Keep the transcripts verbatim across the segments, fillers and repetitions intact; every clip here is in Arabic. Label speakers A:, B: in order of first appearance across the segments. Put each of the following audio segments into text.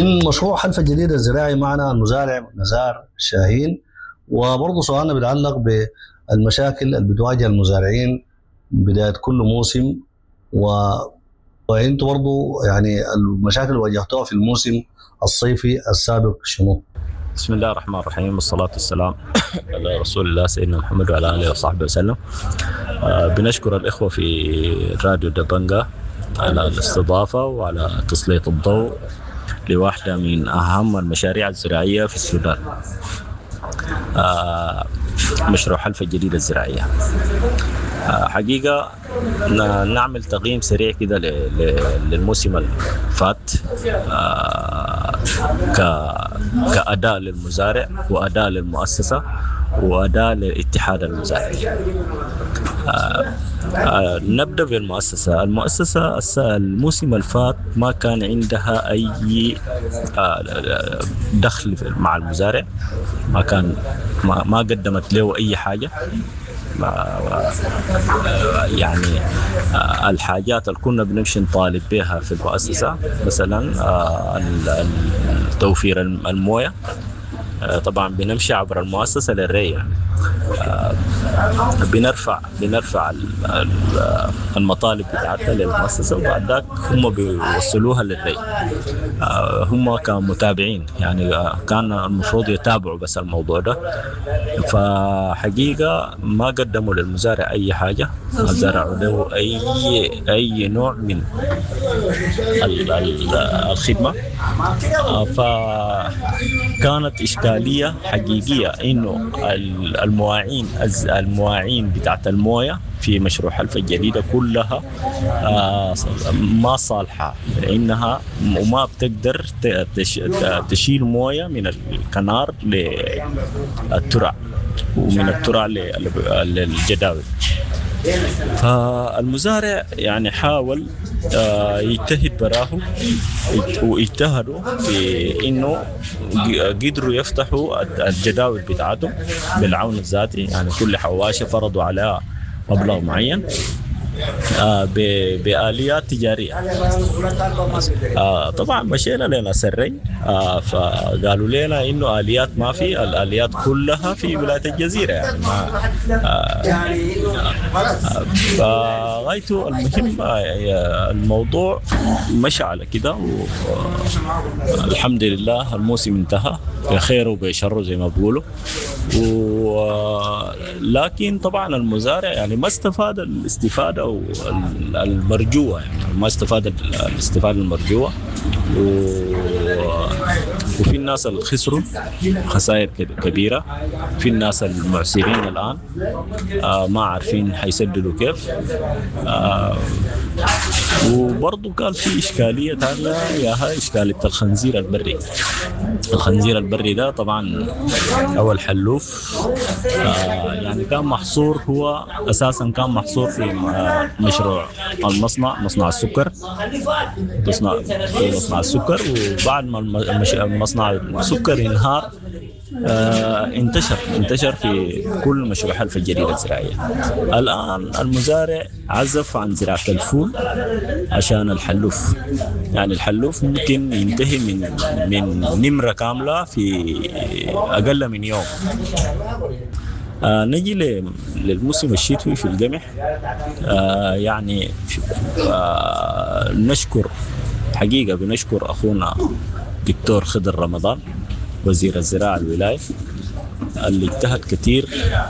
A: من مشروع حلف الجديد الزراعي معنا المزارع نزار شاهين، وبرضه سؤالنا بيتعلق بالمشاكل اللي بتواجه المزارعين بداية كل موسم، و... وانتم برضه يعني المشاكل اللي واجهتوها في الموسم الصيفي السابق شنو؟
B: بسم الله الرحمن الرحيم، والصلاة والسلام على رسول الله سيدنا محمد وعلى آله وصحبه وسلم. آه بنشكر الإخوة في راديو دبنجة على الاستضافة وعلى تسليط الضوء لواحدة من أهم المشاريع الزراعية في السودان، آه مشروع حلف الجديد الزراعية. آه حقيقة نعمل تقييم سريع كده للموسم الفات آه كأداء للمزارع وأداء للمؤسسة وأداء لاتحاد المزارعين. آه آه نبدأ بالمؤسسة. المؤسسة الموسم الفات ما كان عندها أي آه دخل مع المزارع، ما كان ما, ما قدمت له أي حاجة. يعني الحاجات اللي كنا بنمشي نطالب بها في المؤسسة مثلا توفير الموية، طبعا بنمشي عبر المؤسسة للري، يعني بنرفع بنرفع المطالب بتاعتها للمؤسسة، وبعد ذاك هم بيوصلوها للري. هم كمتابعين يعني كان المفروض يتابعوا بس الموضوع ده، فحقيقة ما قدموا للمزارع أي حاجة، ما زرعوا له أي أي نوع من الخدمة. فكانت إشكالية حقيقية إنه المواعين المواعين بتاعت الموية في مشروع حلف الجديدة كلها ما صالحة، لأنها وما بتقدر تشيل موية من الكنار للترع ومن الترع للجداول. فالمزارع يعني حاول يجتهد براه واجتهدوا في انه قدروا يفتحوا الجداول بتاعتهم بالعون الذاتي، يعني كل حواشة فرضوا عليها مبلغ معين آه بآليات تجارية. آه طبعا مشينا لنا سرين، آه فقالوا لنا إنه آليات ما في، الآليات كلها في ولاية الجزيرة، يعني ما آه فغايته المهم آه الموضوع مشى على كده، والحمد لله الموسم انتهى بخير وبشر زي ما بقولوا. لكن طبعا المزارع يعني ما استفاد الاستفادة المرجوة، يعني ما استفاد الاستفادة المرجوة، وفي الناس اللي خسروا خسائر كبيرة، في الناس المعسرين الآن آه ما عارفين حيسددوا كيف. آه وبرضو قال في إشكالية تانية، يا هاي إشكالية الخنزير البري. الخنزير البري ده طبعا أول حلوف آه يعني كان محصور، هو أساسا كان محصور في مشروع المصنع، مصنع السكر، مصنع مصنع السكر. وبعد ما مصنع السكر ينهار آه انتشر انتشر في كل مشروع حلف الجديد الزراعية. الآن المزارع عزف عن زراعة الفول عشان الحلوف، يعني الحلوف ممكن ينتهي من من نمرة كاملة في أقل من يوم. آه نجي للموسم الشتوي في القمح. آه يعني آه نشكر حقيقة بنشكر أخونا دكتور خضر رمضان وزير الزراعة الولاية اللي اجتهد كتير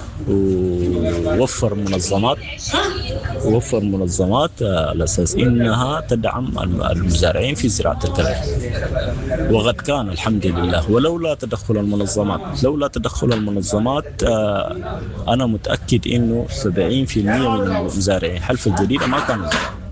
B: ووفر منظمات ووفر منظمات على أساس إنها تدعم المزارعين في زراعة القمح، وقد كان الحمد لله. ولولا تدخل المنظمات لولا تدخل المنظمات أنا متأكد إنه سبعين بالمئة من المزارعين حلف الجديدة ما كانوا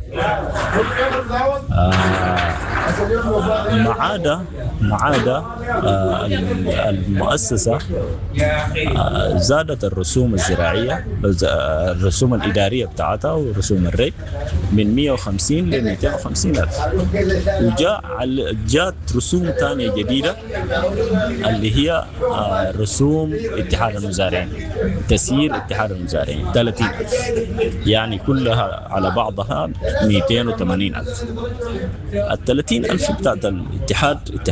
B: آه ما عدا ما عدا آه المؤسسة آه زادت الرسوم الزراعية، الرسوم الإدارية بتاعتها ورسوم الري من مئة وخمسين ل مئتين وخمسين ألف، وجاء جات رسوم ثانية جديدة اللي هي آه رسوم اتحاد المزارعين، تسيير اتحاد المزارعين ثلاثين ألف، يعني كلها على بعضها مئتين وثمانين ألف. ال ثلاثين ألف بتاعت الاتحاد